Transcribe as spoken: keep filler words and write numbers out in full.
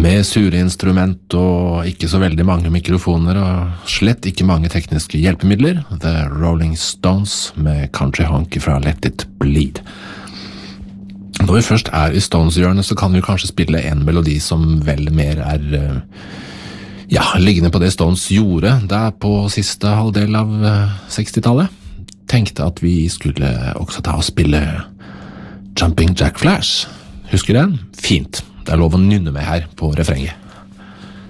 Med sure instrument og ikke så veldig mange mikrofoner og slett ikke mange tekniske hjelpemidler, The Rolling Stones med Country Honk fra Let It Bleed. Når vi først er i Stones-hjørnet, så kan vi kanskje spille en melodi som vel mer er ja, liggende på det Stones gjorde der på siste halvdel av sekstitallet. Tenkte at vi skulle også ta og spille Jumping Jack Flash. Husker du den? Fint. Det er lov å nynne med her på refrenget.